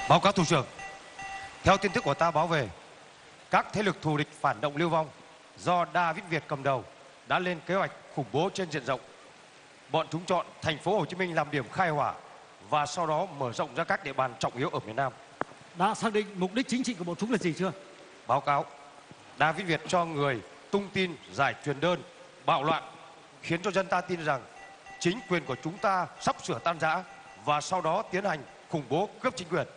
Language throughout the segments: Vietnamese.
Báo cáo thủ trưởng, theo tin tức của ta báo về, các thế lực thù địch phản động lưu vong do David Việt cầm đầu đã lên kế hoạch khủng bố trên diện rộng. Bọn chúng chọn thành phố Hồ Chí Minh làm điểm khai hỏa và sau đó mở rộng ra các địa bàn trọng yếu ở miền Nam. Đã xác định mục đích chính trị của bọn chúng là gì chưa? Báo cáo, David Việt cho người tung tin giải truyền đơn, bạo loạn, khiến cho dân ta tin rằng chính quyền của chúng ta sắp sửa tan rã và sau đó tiến hành khủng bố cướp chính quyền.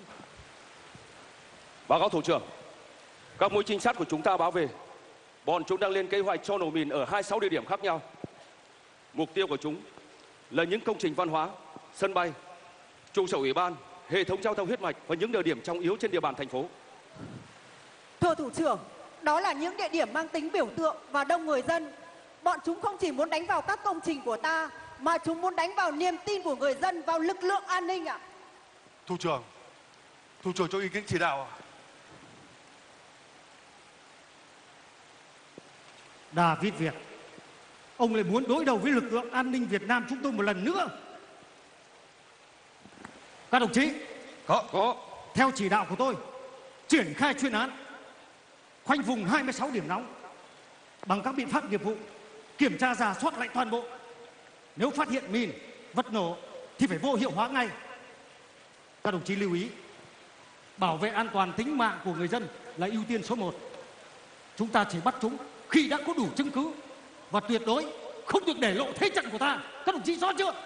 Báo cáo thủ trưởng, các mũi trinh sát của chúng ta báo về, bọn chúng đang lên kế hoạch cho nổ mìn ở 26 địa điểm khác nhau. Mục tiêu của chúng là những công trình văn hóa, sân bay, trụ sở ủy ban, hệ thống giao thông huyết mạch và những địa điểm trọng yếu trên địa bàn thành phố. Thưa thủ trưởng, đó là những địa điểm mang tính biểu tượng và đông người dân. Bọn chúng không chỉ muốn đánh vào các công trình của ta, mà chúng muốn đánh vào niềm tin của người dân vào lực lượng an ninh ạ. Thủ trưởng cho ý kiến chỉ đạo. David Việt, ông lại muốn đối đầu với lực lượng an ninh Việt Nam chúng tôi một lần nữa. Các đồng chí, Có. theo chỉ đạo của tôi, triển khai chuyên án khoanh vùng 26 điểm nóng bằng các biện pháp nghiệp vụ, kiểm tra rà soát lại toàn bộ. Nếu phát hiện mìn, vật nổ thì phải vô hiệu hóa ngay. Các đồng chí lưu ý, bảo vệ an toàn tính mạng của người dân là ưu tiên số 1. Chúng ta chỉ bắt chúng khi đã có đủ chứng cứ và tuyệt đối không được để lộ thế trận của ta. Các đồng chí rõ chưa?